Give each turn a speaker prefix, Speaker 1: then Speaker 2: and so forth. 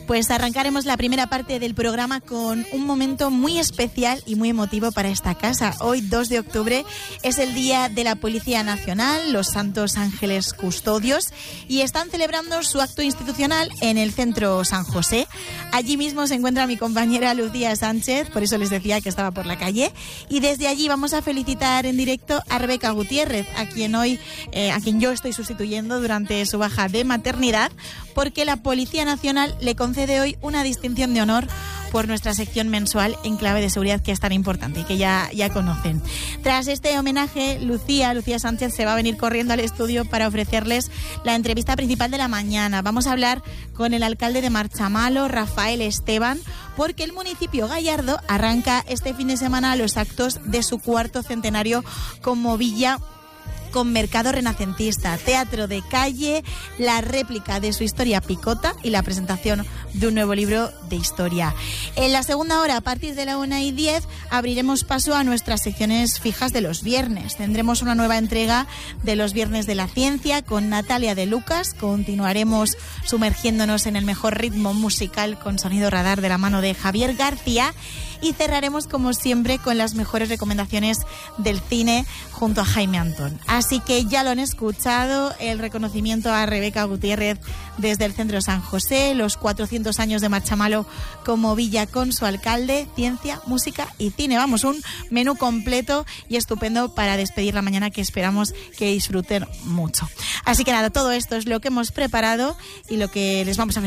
Speaker 1: Pues arrancaremos la primera parte del programa con un momento muy especial y muy emotivo para esta casa. Hoy, 2 de octubre, es el Día de la Policía Nacional, los Santos Ángeles Custodios, y están celebrando su acto institucional en el Centro San José. Allí mismo se encuentra mi compañera Lucía Sánchez, por eso les decía que estaba por la calle, y desde allí vamos a felicitar en directo a Rebeca Gutiérrez, a quien yo estoy sustituyendo durante su baja de maternidad, porque la Policía Nacional le concede hoy una distinción de honor por nuestra sección mensual en clave de seguridad, que es tan importante y que ya conocen. Tras este homenaje, Lucía Sánchez se va a venir corriendo al estudio para ofrecerles la entrevista principal de la mañana. Vamos a hablar con el alcalde de Marchamalo, Rafael Esteban, porque el municipio gallardo arranca este fin de semana los actos de su 4º centenario como villa, con mercado renacentista, teatro de calle, la réplica de su historia picota y la presentación de un nuevo libro de historia. En la segunda hora, a partir de la 1:10, abriremos paso a nuestras secciones fijas de los viernes. Tendremos una nueva entrega de los Viernes de la Ciencia con Natalia de Lucas. Continuaremos sumergiéndonos en el mejor ritmo musical con Sonido Radar de la mano de Javier García. Y cerraremos, como siempre, con las mejores recomendaciones del cine junto a Jaime Antón. Así que ya lo han escuchado, el reconocimiento a Rebeca Gutiérrez desde el Centro San José, los 400 años de Marchamalo como villa con su alcalde, ciencia, música y cine. Vamos, un menú completo y estupendo para despedir la mañana, que esperamos que disfruten mucho. Así que nada, todo esto es lo que hemos preparado y lo que les vamos a